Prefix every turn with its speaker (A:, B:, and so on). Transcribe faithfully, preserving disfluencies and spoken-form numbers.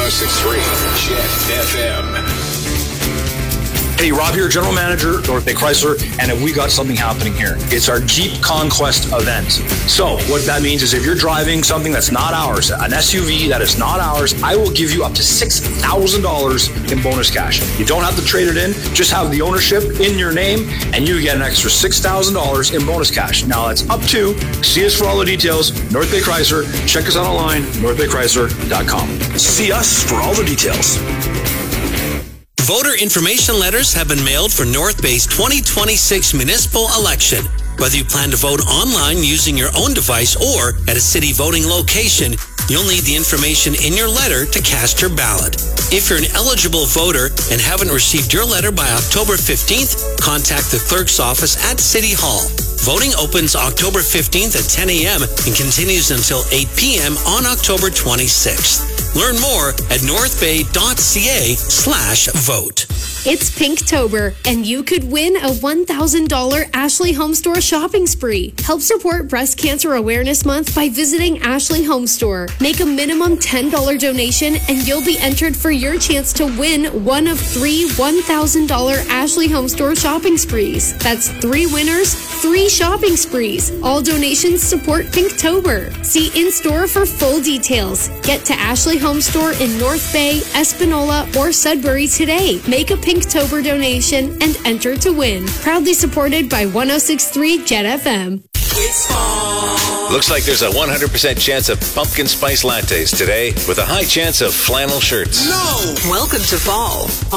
A: oh six point three Jet F M.
B: Hey, Rob here, General Manager, North Bay Chrysler, and we got something happening here. It's our Jeep Conquest event. So what that means is if you're driving something that's not ours, an S U V that is not ours, I will give you up to six thousand dollars in bonus cash. You don't have to trade it in, just have the ownership in your name, and you get an extra six thousand dollars in bonus cash. Now, that's up to, see us for all the details, North Bay Chrysler. Check us out online, north bay chrysler dot com. See us for all the details.
C: Voter information letters have been mailed for North Bay's twenty twenty-six municipal election. Whether you plan to vote online using your own device or at a city voting location, you'll need the information in your letter to cast your ballot. If you're an eligible voter and haven't received your letter by October fifteenth, contact the clerk's office at City Hall. Voting opens October fifteenth at ten a.m. and continues until eight p.m. on October twenty-sixth. Learn more at northbay.ca slash vote.
D: It's Pinktober, and you could win a one thousand dollars Ashley Home Store shopping spree. Help support Breast Cancer Awareness Month by visiting Ashley Home Store. Make a minimum ten dollars donation, and you'll be entered for your chance to win one of three one thousand dollars Ashley Home Store shopping sprees. That's three winners, three shopping sprees. All donations support Pinktober. See in-store for full details. Get to Ashley Home Store in North Bay, Espanola, or Sudbury today. Make a Pinktober donation and enter to win. Proudly supported by one oh six point three Jet F M.
E: It's fall.
A: Looks like there's a one hundred percent chance of pumpkin spice lattes today with a high chance of flannel shirts.
E: No! Welcome to fall.